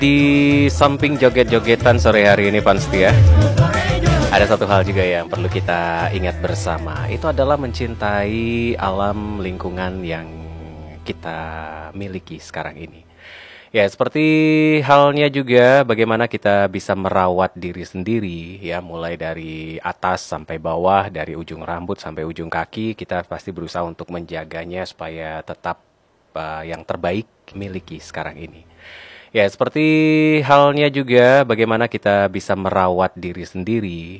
Di samping joget-jogetan sore hari ini Panstia, ada satu hal juga yang perlu kita ingat bersama. Itu adalah mencintai alam lingkungan yang kita miliki sekarang ini. Ya, seperti halnya juga bagaimana kita bisa merawat diri sendiri ya, mulai dari atas sampai bawah, dari ujung rambut sampai ujung kaki, kita pasti berusaha untuk menjaganya supaya tetap yang terbaik miliki sekarang ini. Ya, seperti halnya juga bagaimana kita bisa merawat diri sendiri